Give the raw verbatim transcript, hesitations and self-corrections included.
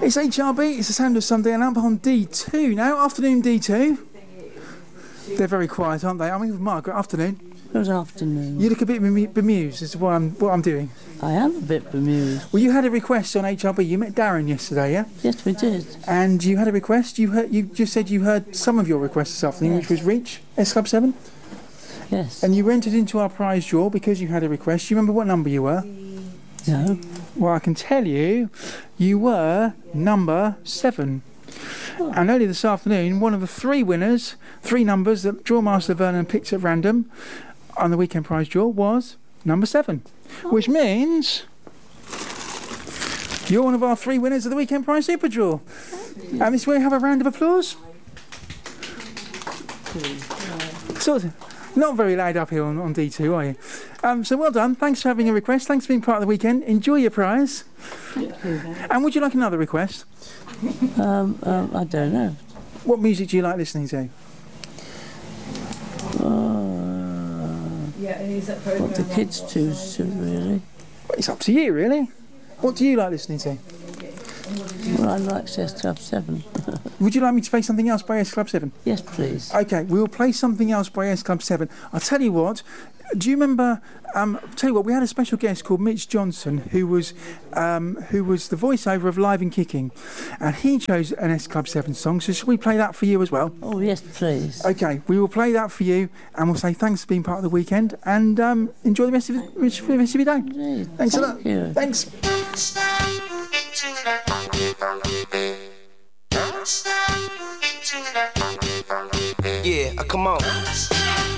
It's H R B, it's the sound of Sunday, and I'm on D two now. Afternoon, D two. They're very quiet, aren't they? I'm with Margaret. Afternoon. Good afternoon. You look a bit bemu- bemused as to what I'm, what I'm doing. I am a bit bemused. Well, you had a request on H R B. You met Darren yesterday, yeah? Yes, we did. And you had a request. You heard. You just said you heard some of your requests this afternoon, Yes. which was Reach, S Club seven. Yes. And you entered into our prize draw because you had a request. Do you remember what number you were? No. Well, I can tell you, you were number seven. Oh. And earlier this afternoon, one of the three winners, three numbers that Drawmaster Vernon picked at random on the weekend prize draw was number seven, oh. which means you're one of our three winners of the weekend prize super draw. And this is where you have a round of applause. So, not very loud up here on, on D two, are you? Um, so well done. Thanks for having a request. Thanks for being part of the weekend. Enjoy your prize. Thank you. And would you like another request? Um, um, I don't know. What music do you like listening to? Uh, what the kids choose to, really. It's up to you, really. What do you like listening to? Well, I like S Club seven. Would you like me to play something else by S Club seven? Yes, please. OK, we'll play something else by S Club seven. I'll tell you what, do you remember, um, tell you what, we had a special guest called Mitch Johnson, who was um, who was the voiceover of Live and Kicking, and he chose an S Club seven song, so should we play that for you as well? Oh, yes, please. OK, we will play that for you, and we'll say thanks for being part of the weekend, and um, enjoy the rest of, the rest of your day. Indeed. Thanks Thank a lot. you. Thanks. Yeah, come on.